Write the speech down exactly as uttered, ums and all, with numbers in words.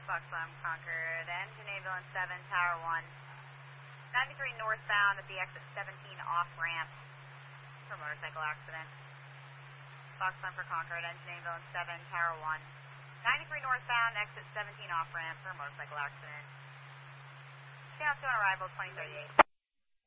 Foxtrot Concord, engine ambulance seven, tower one. ninety-three northbound at the exit seventeen off ramp for motorcycle accident. Foxtrot for Concord, engine ambulance seven, tower one. ninety-three northbound, exit seventeen off ramp for motorcycle accident. Channel two on arrival, twenty thirty-eight.